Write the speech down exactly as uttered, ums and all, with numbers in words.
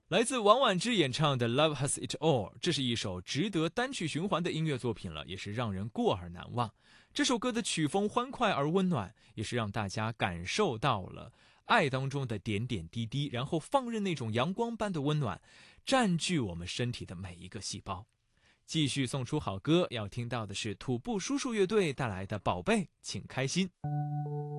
来自王菀之演唱的《Love Has It All》，这是一首值得单曲循环的音乐作品了，也是让人过耳难忘。这首歌的曲风欢快而温暖，也是让大家感受到了爱当中的点点滴滴，然后放任那种阳光般的温暖占据我们身体的每一个细胞。继续送出好歌，要听到的是土步叔叔乐队带来的《宝贝请开心》。